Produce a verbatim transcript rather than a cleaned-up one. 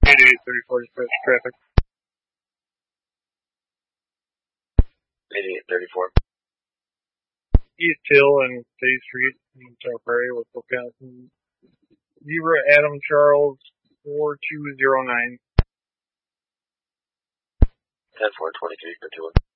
eighty-eight thirty-four dispatch traffic. eighty-eight thirty-four. East Hill and State Street in South Prairie with Wisconsin. Zebra Adam Charles four two zero nine. ten four twenty-three for two one.